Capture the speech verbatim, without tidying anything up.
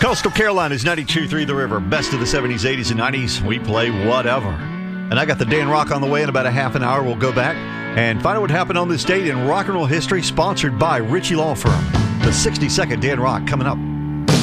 Coastal Carolina's ninety-two point three The River. Best of the seventies, eighties, and nineties. We play whatever. And I got the Dan Rock on the way in about a half an hour. We'll go back and find out what happened on this date in rock and roll history, sponsored by Ritchie Law Firm. The sixty-second Dan Rock coming up.